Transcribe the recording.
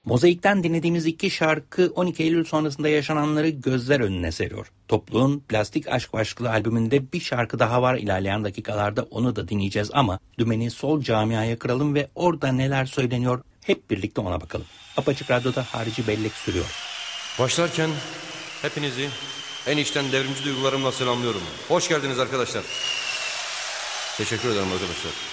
Mozaik'ten dinlediğimiz iki şarkı 12 Eylül sonrasında yaşananları gözler önüne seriyor. Topluluğun Plastik Aşk başlıklı albümünde bir şarkı daha var, ilerleyen dakikalarda onu da dinleyeceğiz ama dümeni sol camiaya kıralım ve orada neler söyleniyor hep birlikte ona bakalım. Apaçık Radyo'da Harici Bellek sürüyor. Başlarken hepinizi en içten devrimci duygularımla selamlıyorum. Hoş geldiniz arkadaşlar. Teşekkür ederim arkadaşlar.